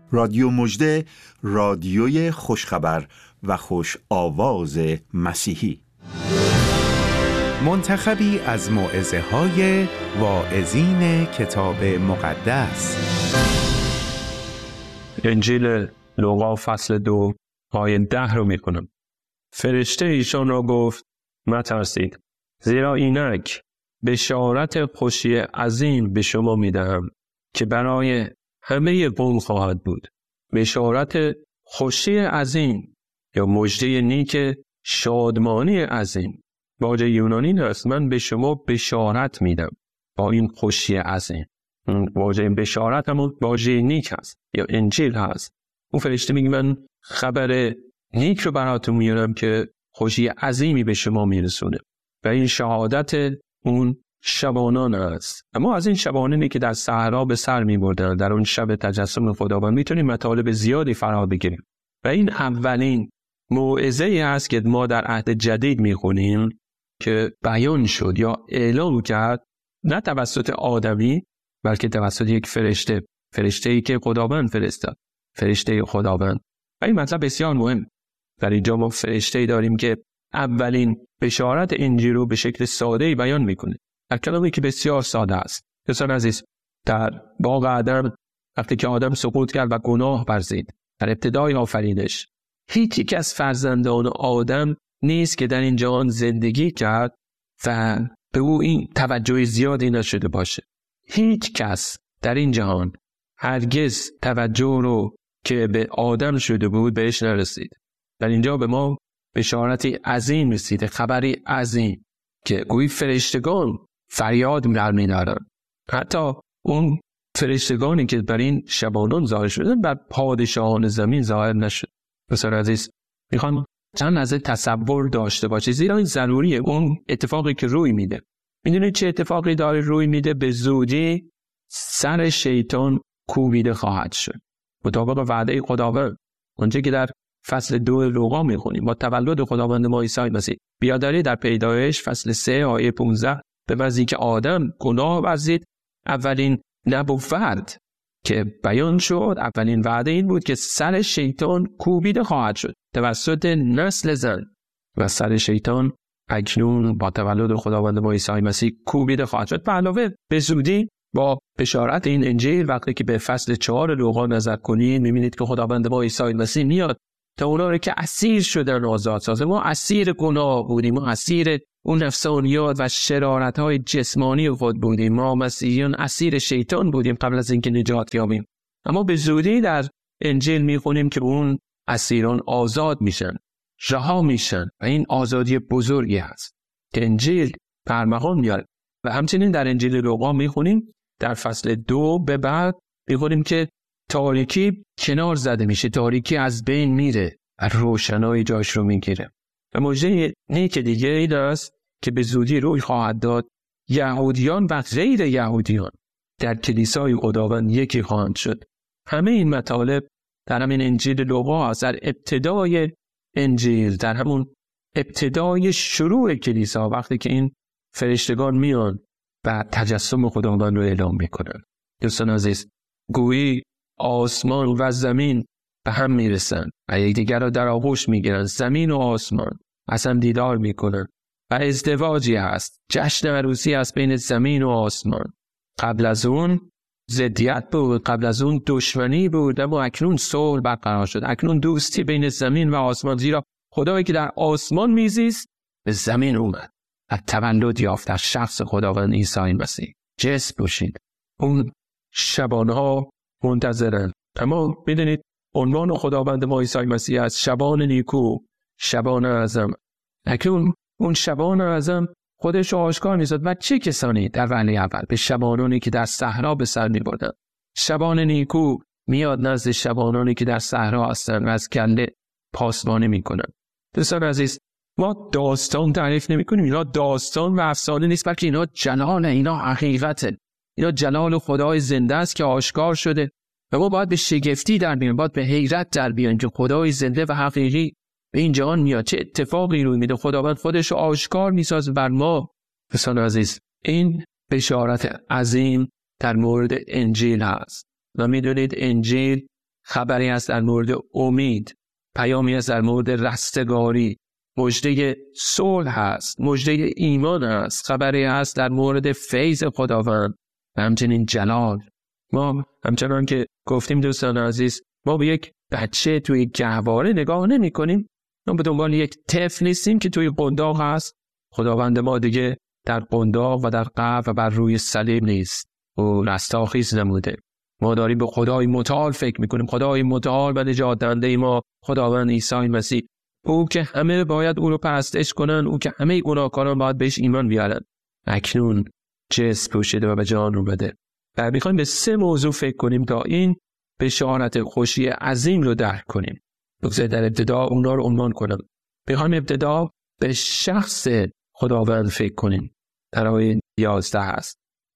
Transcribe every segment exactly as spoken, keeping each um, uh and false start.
رادیو مژده، رادیوی خوشخبر و خوش آواز مسیحی. منتخبی از موعظه های واعظین کتاب مقدس. انجیل لوقا فصل دو آیه ده رو میکنم. فرشته ایشان را گفت مترسید، زیرا اینک بشارت خوشی عظیم به شما میدهم که برای همه قوم خواهد بود. بشارت خوشی عظیم یا مژده نیک شادمانی عظیم. واژه یونانی هست، من به شما بشارت میدم با این خوشی عظیم. واژه بشارت همون واژه نیک هست یا انجیل هست. اون فرشته میگه من خبر نیک رو براتون میارم که خوشی عظیمی به شما میرسونه و این شهادت اون شبانان است. اما از این شبانانی که در صحرا به سر میبردن در اون شب تجسم خداوند میتونیم مطالب زیادی فرا بگیریم و این اولین موعظه ای است که ما در عهد جدید میخونیم که بیان شد یا اعلام کرد نه توسط آدمی بلکه توسط یک فرشته، فرشته‌ای که خداوند فرستاد، فرشته خداوند. و این مطلب بسیار مهم. در اینجا ما فرشته‌ای داریم که اولین بشارت انجیل رو به شکل ساده‌ای بیان میکنه، در کلامی که بسیار ساده است. دوستان عزیز، در باغ عدن وقتی که آدم سقوط کرد و گناه ورزید، در ابتدای آفرینش هیچ یک از فرزندان آدم نیست که در این جهان زندگی کرد و به او این توجه زیادی نشده باشه. هیچ کس در این جهان هرگز توجه رو که به آدم شده بود بهش نرسید. در اینجا به ما بشارتی عظیم رسیده، خبری عظیم که گویی فرشتگان فریاد می‌برن. حتی اون فرشتگانی که بر این شبانان ظاهر شدن بر پادشاهان زمین ظاهر نشد. بسیار عزیز، میخوام چند از تصور داشته باشه، زیرا این ضروریه. اون اتفاقی که روی میده، میدونید چه اتفاقی داره روی میده؟ به زودی سر شیطان کوبیده خواهد شد مطابق وعده خداوند. اونجا که در فصل دو لوقا میخونیم با تولد خداوند ما عیسی مسیح، بیاداری در پیدایش فصل سه آیه پانزده به وضعی که آدم گناه ورزید، اولین نبوت که بیان شد، اولین وعده این بود که سر شیطان کوبیده خواهد شد توسط نسل زن و سر شیطان اکنون با تولد خداوند ما عیسی مسیح کوبیده خواهد شد. به علاوه به زودی با بشارت این انجیل وقتی که به فصل چهار لوقا نظر کنید می‌بینید که خداوند ما عیسی مسیح میاد تا اونا رو که اسیر شدن آزاد سازه. ما اسیر گناه بودیم، ما اسیر اون نفسانیات و شرارت‌های جسمانی خود بودیم، ما مسیحیان اسیر شیطان بودیم قبل از اینکه نجات یابیم. اما به زودی در انجیل می‌خونیم که اون اسیران آزاد میشن، رها میشن و این آزادی بزرگی هست که انجیل برمغان میاره. و همچنین در انجیل لوقا می‌خونیم در فصل دو به بعد می‌خونیم که تاریکی کنار زده میشه، تاریکی از بین میره و روشنایی جاش رو میگیره. و مژده نیک دیگه این است که به زودی روی خواهد داد یهودیان و غیر یهودیان در کلیسای خداوند یکی خواهند شد. همه این مطالب در همین انجیل لوقا هست. در ابتدای انجیل، در همون ابتدای شروع کلیسا، وقتی که این فرشتگان میان و تجسم خداوند رو اعلام میکنن. دوستان عزیز، گویی آسمان و زمین به هم میرسن و یکدیگر را در آغوش میگیرن. زمین و آسمان از هم دیدار میکنن و ازدواجی هست، جشن عروسی هست بین زمین و آسمان. قبل از اون ضدیت بود، قبل از اون دشمنی بود، اما اکنون صلح برقرار شد. اکنون دوستی بین زمین و آسمان، زیرا خدایی که در آسمان میزیست به زمین اومد و تولد یافت در شخص خداوند عیسی مسیح. جسم بشید. اون شبانها منتظرن. اما میدونید عنوان خداوند ما عیسی مسیح از شبان نیکو، شبان اعظم. اکنون اون شبان اعظم خودش رو آشکار می‌سازد. و چه کسانی در وهله اول؟ به شبانانی که در صحرا به سر می‌بردند. شبان نیکو میاد نزد شبانانی که در صحرا هستند و از کله پاسبانی می‌کنند. دوستان عزیز، ما داستان تعریف نمی‌کنیم. اینا داستان و افسانه نیست، بلکه اینا جلال، اینا حقیقته. اینا جلال خدای زنده است که آشکار شده و ما باید به شگفتی در بیان، باید به حیرت در بیان که خدای زنده و حقیقی به این جهان میاد. چه اتفاقی روی میده؟ خداوند خودش رو آشکار میسازه بر ما. دوستان عزیز، این بشارت عظیم در مورد انجیل هست و میدونید انجیل خبری است در مورد امید، پیامی است در مورد رستگاری، مژده صلح هست، مژده ایمان است، خبری هست در مورد فیض خداوند و همچنین جلال. ما همچنان که گفتیم دوستان عزیز، ما به یک بچه توی گهواره نگاه نمی کنیم، ما به دنبال یک طفل نیستیم که توی قنداق هست. خداوند ما دیگه در قنداق و در قبر و بر روی صلیب نیست، او رستاخیز نموده. ما داریم به خدای متعال فکر میکنیم، خدای متعال و نجات دهنده ما خداوند عیسی مسیح، او که همه باید او رو پرستش کنن، او که همه گناهکاران باید بهش ایمان بیارن، اکنون جسم پوشیده و به جان اومده. و میخوایم به سه موضوع فکر کنیم تا این بشارت خوشی عظیم رو درک کنیم. بگذارید در ابتدا اونا رو عنوان کنم. میخوایم ابتدا به شخص خداوند فکر کنیم، در آیه یازده هست.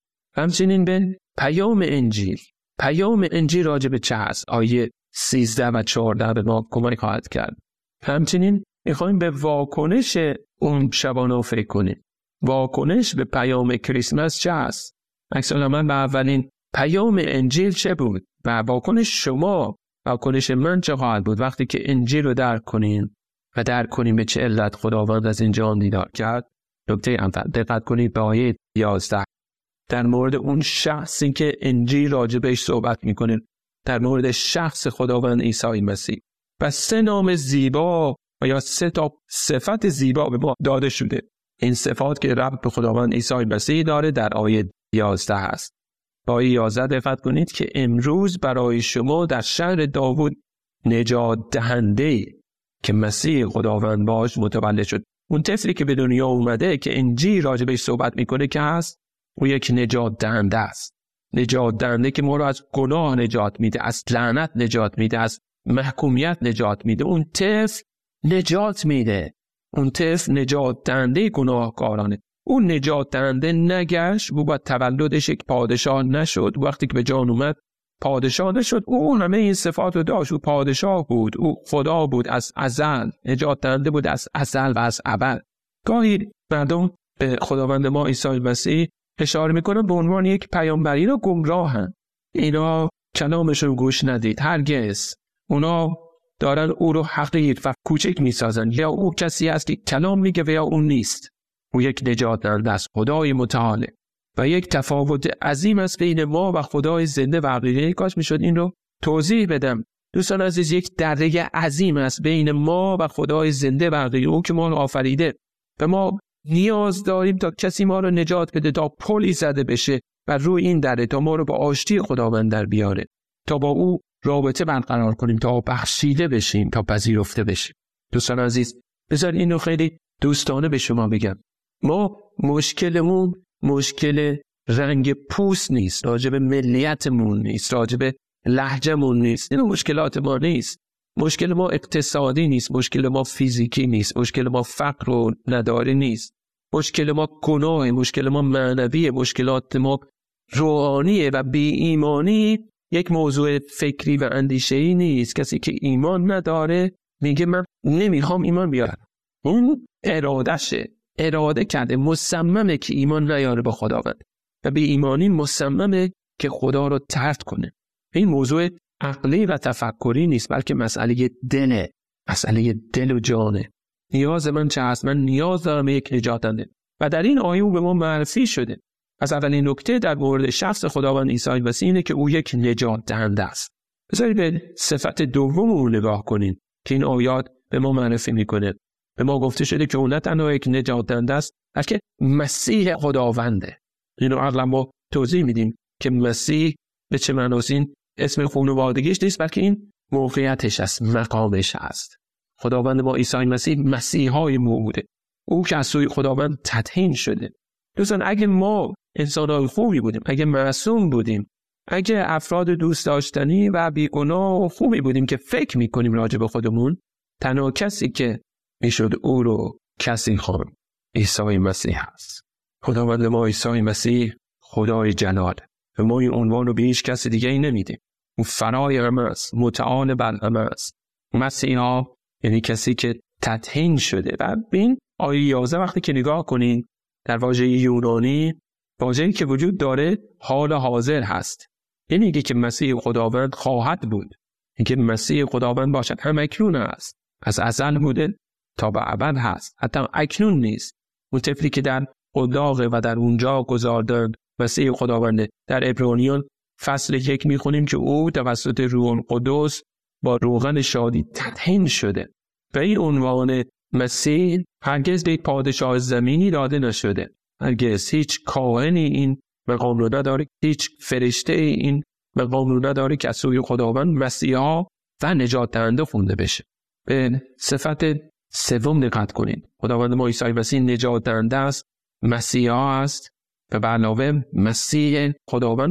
همچنین به پیام انجیل. پیام انجیل راجع به چه هست؟ آیه سیزده و چهارده به ما کمک خواهد کرد. همچنین میخوایم به واکنش اون شبانه فکر کنیم. واکنش به پیام کریسمس چه هست؟ مثلا من به اولین پیام انجیل چه بود؟ و واکنش شما، واکنش من چه خواهد بود وقتی که انجیل رو درک کنیم و درک کنیم به چه علت خداوند از این جهان دیدار کرد؟ نکته اول دقت کنید به آیه یازده، در مورد اون شخصی که انجیل راجع بهش صحبت میکنه، در مورد شخص خداوند عیسی مسیح و سه نام زیبا و یا سه تا صفت زیبا به ما داده شده. این صفات که ربط به خداوند عیسی مسیح داره در آیه یازده هست. آیه یازده دقت کنید که امروز برای شما در شهر داوود نجات دهنده که مسیح خداوند باش متولد شد. اون طفلی که به دنیا اومده که انجیل راجع بهش صحبت میکنه که هست، او یک نجات دهنده است. نجات دهنده که ما رو از گناه نجات میده، از لعنت نجات میده، از محکومیت نجات میده. اون طفل نجات میده. اون طفل نجات دهنده گناهکارانه. اون نجات دهنده نگشت، او با تولدش یک پادشاه نشد. وقتی که به جان اومد پادشاه نشد. او همه این صفات رو داشت. او پادشاه بود، او خدا بود از ازل، نجات دهنده بود از ازل و از ابد. گاهی مردم به خداوند ما عیسی مسیح اشاره میکنن به عنوان یک پیامبری، رو گمراهن. اینا کلامشون گوش ندید. هرگز. اونا دارن او رو حقیر و کوچک میسازن. یا او کسی است که کلام میگه و یا اون نیست. او یک نجات دهنده است، خدای متعال. و یک تفاوت عظیم است بین ما و خدای زنده و حقیقی. کاش میشد این رو توضیح بدم. دوستان عزیز، یک دره عظیم است بین ما و خدای زنده و حقیقی، او که ما رو آفریده. و ما نیاز داریم تا کسی ما رو نجات بده، تا پلی زده بشه و روی این دره تا ما رو با آشتی خداوند در بیاره، تا با او رابطه برقرار کنیم، تا بخشیده بشیم، تا پذیرفته بشیم. دوستان عزیز، بذار اینو خیلی دوستانه به شما بگم. ما مشکلمون مشکل رنگ پوست نیست، راجب ملیتمون نیست، راجب لهجه‌مون نیست. این مشکلات ما نیست. مشکل ما اقتصادی نیست، مشکل ما فیزیکی نیست، مشکل ما فقر و نداری نیست، مشکل ما گناه، مشکل ما معنوی، مشکلات ما روحانیه و بی ایمانی یک موضوع فکری و اندیشه‌ای نیست. کسی که ایمان نداره میگه من نمیخوام ایمان بیارم. اون ارادشه، اراده کرده، مصممه که ایمان نیاره با خداوند و بی ایمانی مصممه که خدا رو طرد کنه. این موضوع عقلی و تفکری نیست، بلکه مسئله دله، مسئله دل و جانه. نیاز من چه هست؟ من نیاز دارم یک نجات دهنده و در این آیه او به ما معرفی شده. از اولین نکته در مورد شخص خداوند عیسی مسیح اینه که او یک نجات دهنده است. بذارید به صفت دوم او نگاه کنین که این آیات به ما معرفی میکنه. به ما گفته شده که او نه تنها یک نجات دهنده است، بلکه مسیح خداونده. اینو عقلا ما توضیح میدیم که مسیح به چه معناست. این اسم خانوادگیش نیست، بلکه این موقعیتش است، مقامش است. خداوند ما عیسی مسیح مسیحای موعوده، او که از سوی خداوند تطهین شده. دوستان، اگه ما انسان‌های خوبی بودیم، اگه معصوم بودیم، اگه افراد دوست داشتنی و بیگناه و خوبی بودیم که فکر میکنیم راجع به خودمون، تنها کسی که میشد او رو کسی خواند عیسی مسیح است. خداوند ما عیسی مسیح خدای جلال و ما این عنوان رو به هیچ کس دیگه ای نمیدیم. اون فرای همه است، متعال بر همه است. مسیحا یعنی کسی که تطهین شده. و ببین آیه یازده وقتی که نگاه کنین در واژه یونانی، واژه‌ای که وجود داره حال حاضر هست. یعنی میگه که مسیح خداوند خواهد بود. اینکه مسیح خداوند باشد هم اکنون است، از ازل بوده تا به ابد هست، حتی اکنون نیست. اون طفلی که در قداغه و در اونجا گذاردن مسیح خداونده. در عبرانیان فصل یک میخونیم که او توسط روح القدس با روغن شادی تطهین شده. به این عنوان مسیح هرگز به پادشاه زمینی داده نشده، هرگز هیچ کاهنی این مقام رو نداره، هیچ فرشته این مقام رو نداره که از سوی خداوند مسیحا و نجات دهنده خونده بشه. به صفت سوم دقت کنید. خداوند ما عیسی مسیح نجات دهنده است، مسیحا است و به علاوه مسیح خداوند.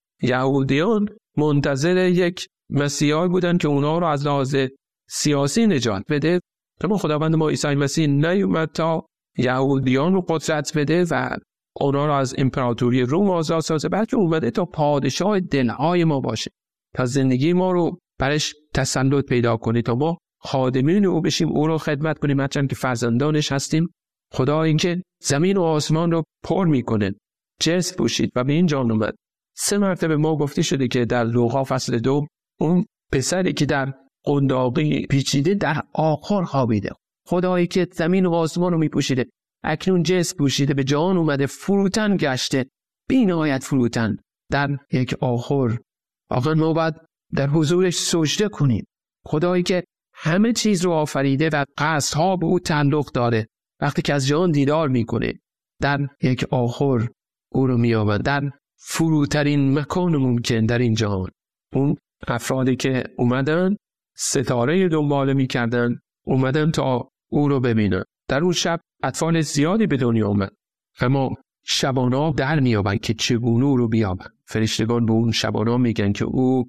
یهودیان منتظر یک مسیحایی بودن که اونا رو از لحاظ سیاسی نجات بده، اما خداوند ما عیسی مسیح نیومد تا یهودیان رو قدرت بده و اونا رو از امپراتوری روم آزاد سازه، بلکه اومده تا پادشاه دلهای ما باشه، تا زندگی ما رو برش تسلط پیدا کنه، تا ما خادمین او بشیم، او رو خدمت کنیم، هرچند که فرزندانش هستیم. خدا اینکه زمین و آسمان رو پر میکنه جسم پوشید و به این جان اومد. سه مرتبه ما گفته شده که در لوقا فصل دو اون پسری که در قنداقی پیچیده در آخر خوابیده، خدایی که زمین و آسمان رو میپوشیده اکنون جسم پوشیده به جان اومده، فروتن گشته، بی نهایت فروتن در یک آخر. واقعا ما باید در حضورش سجده کنیم. خدایی که همه چیز رو آفریده و قصدها به او تعلق داره، وقتی که از جان دیدار میکنه در یک آخر او رو میابند در فروترین مکان ممکن در این جهان. اون افرادی که اومدن ستاره دنباله میکردن اومدن تا او رو ببینن. در اون شب اطفال زیادی به دنیا اومد، اما شبانا در میابند که چگونه او رو بیابند. فرشتگان به اون شبانا میگن که او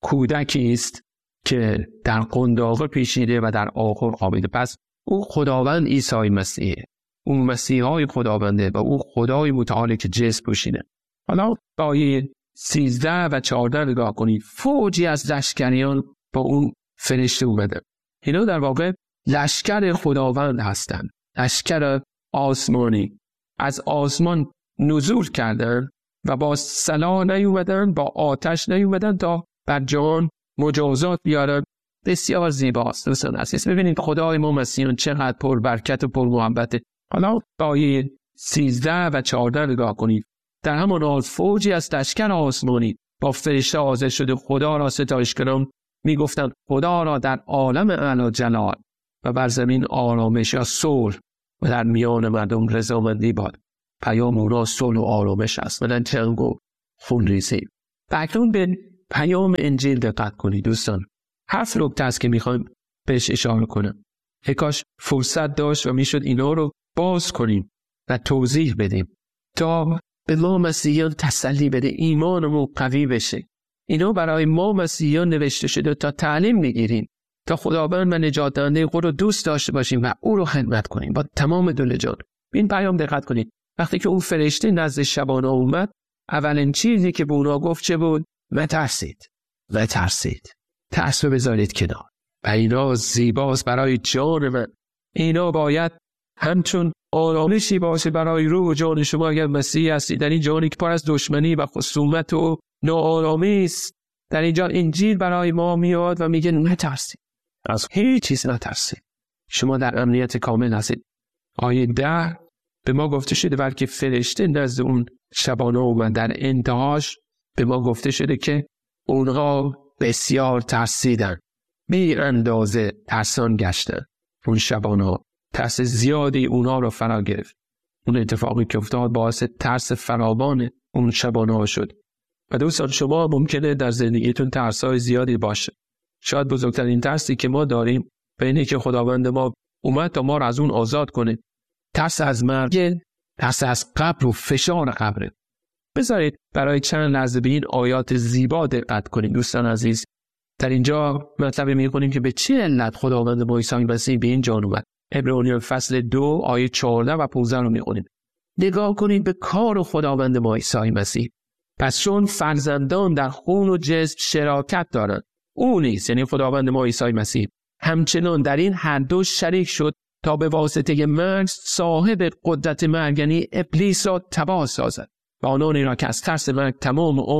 کودکی است که در قنداق پیچیده و در آخر خوابیده. پس او خداوند عیسی مسیح، اون مسیحای خداونده و او خدای متعال که جسم پوشیده. حالا با آیه سیزده و چهارده نگاه کنید. فوجی از لشکریان با اون فرشته اومدن. اینا در واقع لشکر خداوند هستند، لشکر آسمانی. از آسمان نزول کردن و با سلاح نیومدن، با آتش نیومدن تا بر جان مجازات بیارن. بسیار زیباست دوستان عزیز. ببینید خدای ما مسیحیان چقدر پر برکت و پر محبته. حالا با آیه سیزده و چهارده نگاه کنید. در همان حال فوجی از لشکر آسمانی با فرشته حاضر شده خدا را ستایش کردند، میگفتند خدا را در عالم اعلی جلال و بر زمین آرامش یا صلح و در میان مردم رضامندی باد. پیام او را صلح و آرامش است و نه جنگ و خونریزی. اکنون به پیام انجیل دقت کنید دوستان. هفت نکته است که میخوایم بهش اشاره کنم. کاش فرصت داشت و میشد اینا رو باز کنیم و توضیح بدیم تا به ما مسیحیان تسلی بده، ایمانمون قوی بشه. اینا برای ما مسیحیان نوشته شده تا تعلیم بگیریم، تا خداوند و نجات دهنده خود رو دوست داشته باشیم و او رو خدمت کنیم با تمام دل جان. این پیام دقت کنید. وقتی که اون فرشته نزد شبانا اومد، اولین چیزی که به اونا گفت چه بود؟ مترسید. مترسید. ترس رو بذارید کنار. و اینا زیباست برای جان من. اینا باید همچون آرامشی باشه برای روح و جان شما اگر مسیحی هستید. در این جانی که پر از دشمنی و خصومت و ناآرامی است، در اینجا انجیل برای ما میاد و میگه نترسید، از هیچ چیز نترسید، شما در امنیت کامل هستید. آیه ده به ما گفته شده بلکه فرشته نزد اون شبانه اومد. در انتهاش به ما گفته شده که اونها بسیار ترسیدن، بی اندازه ترسان گشتن. اون شبانه ترس زیادی اونها رو فرا گرفت. اون اتفاقی که افتاد باعث ترس فراوان اون شبانه شد. و دوستان شما ممکنه در زندگیتون ترس‌های زیادی باشه. شاید بزرگترین ترسی که ما داریم به اینه که خداوند ما اومد تا ما رو از اون آزاد کنه. ترس از مرگ، ترس از قبر و فشار قبر. بذارید برای چند لحظه به این آیات زیبا دقت کنید دوستان عزیز. در اینجا مطلب می‌خونیم که به چه علت خداوند ما عیسی مسیح به این جان اومد. عبرانیان فصل دو آیه چهارده و پانزده رو می‌خونیم. نگاه کنید به کار خداوند ما عیسی مسیح. پس چون فرزندان در خون و جسم شراکت دارند، او نیز یعنی خداوند ما عیسی مسیح همچنان در این هر دو شریک شد تا به واسطه مرگ صاحب قدرت مرگ یعنی ابلیس را تباه سازد و آنانی را که از ترس مرگ تمام عمر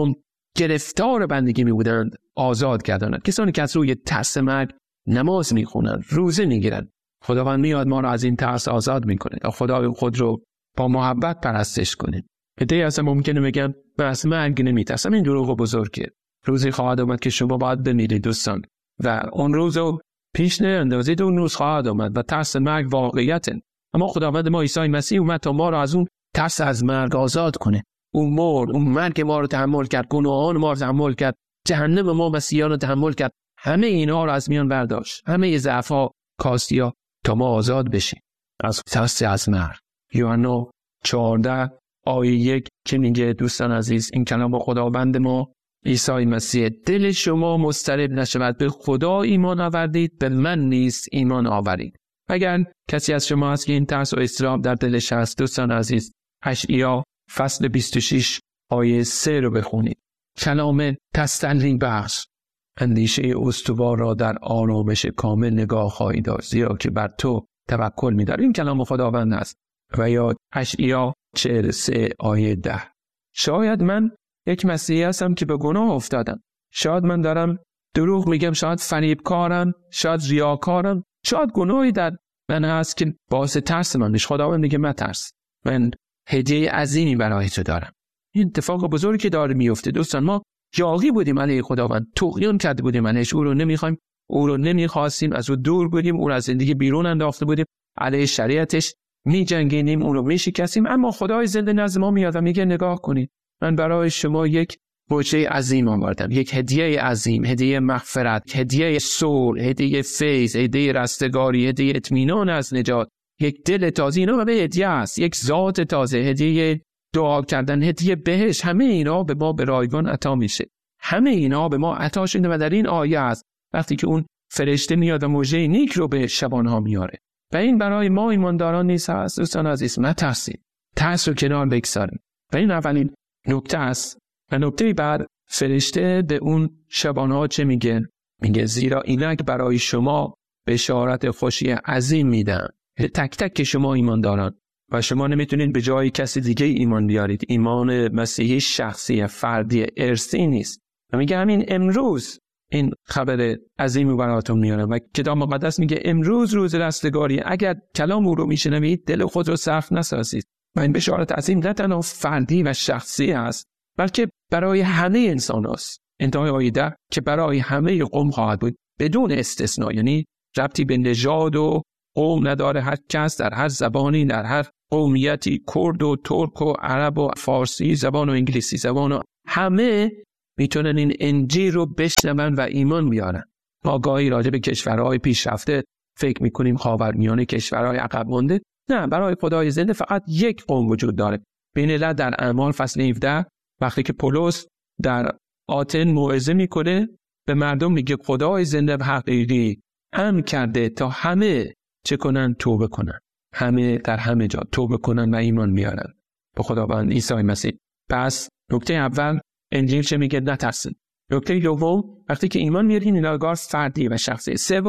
گرفتار بندگی می بودند آزاد گردانند. کسانی که از روی ترس مرگ نماز می خونند، روزه می گیرند، خداوند میاد ما رو از این ترس آزاد میکنه تا خدای خود رو با محبت پرستش کنیم. عده‌ای هستن ممکنه بگن من از مرگ نمیترسم. این دروغ بزرگه. روزی خواهد آمد که شما باید بمیرید دوستان و اون روز رو پیش نندازید. اون روز خواهد آمد و ترس مرگ واقعیته. اما خداوند ما عیسی مسیح اومد تا ما رو از اون ترس از مرگ آزاد کنه. اون مرد، اون مرگ ما رو تحمل کرد، گناهان ما رو تحمل کرد، جهنم ما مسیحیان رو تحمل کرد. همه اینا رو از میان برداشت. همه ضعف‌ها، کاستی‌ها تا ما آزاد بشیم از ترس از مرگ. یوحنا چهارده آیه یک که میگه دوستان عزیز این کلام خداوند ما عیسی مسیح، دل شما مضطرب نشود، به خدا ایمان آوردید به من نیز ایمان آورید. اگر کسی از شما هست که این ترس و اضطراب در دلش هست دوستان عزیز اشعیا فصل بیست و شش آیه سه رو بخونید. کلام تسلی بخش، اندیشه استوار را در آرامش کامل نگاه خواهی داشت زیرا که بر تو توکل می‌دارم. این کلام خداوند است. و یا اشعیا چهل و سه آیه ده. شاید من یک مسیحی هستم که به گناه افتادم، شاید من دارم دروغ میگم، شاید فریبکارم، شاید ریاکارم، شاید گناهی در من هست که باعث ترس من میشه. خداوند میگه مترس، من هدیه عظیمی برای تو دارم. این اتفاق بزرگی که داره میفته دوستان. ما یاغی بودیم علیه خداوند، طغیان کرده بودیم علیهش، او رو نمیخوایم، او رو نمیخواستیم، از او دور بودیم، او رو از زندگی بیرون انداخته بودیم، علیه شریعتش می جنگیدیم، اون رو می شکستیم. اما خدای زنده نزد ما میاد و میگه نگاه کنید، من برای شما یک بوجه عظیم آوردم، یک هدیه عظیم، هدیه مغفرت، هدیه صلح، هدیه فیض، هدیه رستگاری، هدیه اطمینان از نجات، یک دل تازه. اینا به هدیه است، یک ذات تازه، هدیه دعا کردن، هدیه بهشت. همه اینا به ما به رایگان عطا میشه. همه اینا به ما عطا شده و در این آیه است وقتی که اون فرشته میاد و موجه نیک رو به شبانها میاره. و این برای ما ایمانداران نیست هست دوستان عزیز. نترسید، ترس رو کنار بگذاریم. و این اولین نکته است. و نکته بعد فرشته به اون شبانها چه میگه؟ میگه زیرا اینک برای شما بشارت خوشی عظیم میدم. تک تک که شما ایمانداران و شما نمیتونید به جای کسی دیگه ایمان بیارید. ایمان مسیحی شخصی، فردی، ارثی نیست. و میگه همین امروز این خبر عظیمی براتون میارم. و کتاب مقدس میگه امروز روز رستگاری. اگر کلام او رو میشنوید دل خود رو سخت نسازید. و این بشارت عظیم نه تنها فردی و شخصی است بلکه برای همه انسان هست. انتهای آیه ده که برای همه قوم خواهد بود بدون استثناء. یعنی ربطی به نژاد و قوم نداره. هر کس در هر زبانی، در هر قومیتی، کرد و ترک و عرب و فارسی زبان و انگلیسی زبان و همه میتونن این انجیل رو بشنون و ایمان بیارن. ما گاهی راجع به کشورهای پیشرفته فکر میکنیم خاورمیانه، کشورهای عقب مونده. نه، برای خدای زنده فقط یک قوم وجود داره. بین علت در اعمال فصل هفده وقتی که پولس در آتن موعظه میکنه به مردم میگه خدای زنده و حقیقی امر کرده تا همه چه کنن؟ توبه کنن. همه در همه جا توبه کنن و ایمان بیارن به خداوند عیسی مسیح. پس نکته اول انجیل چه میگه؟ نترسید. نکته دوم وقتی که ایمان میارین این نگاه فردی و شخصی. سوم